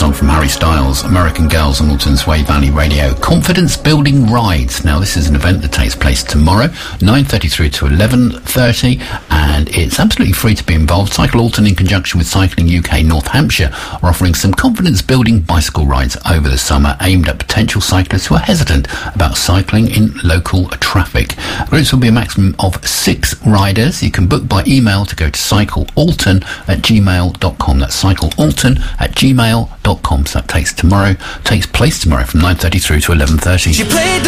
song from Harry Styles, American Girls on Alton's Way Valley Radio. Confidence Building Rides. Now, this is an event that takes place tomorrow, 9:30 through to 11:30, and it's absolutely free to be involved. Cycle Alton, in conjunction with Cycling UK North Hampshire, are offering some confidence-building bicycle rides over the summer aimed at potential cyclists who are hesitant about cycling in local traffic. Groups will be a maximum of 6 riders. You can book by email to go to cyclealton@gmail.com. That's cyclealton@gmail.com. So that takes place tomorrow from 9:30 through to 11:30.